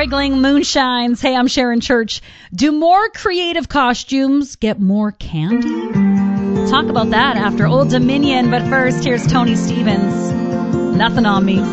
Breitling Moonshines. Hey, I'm Sharon Church. Do more creative costumes get more candy? We'll talk about that after Old Dominion, but first, here's Tony Stevens. Nothing on me.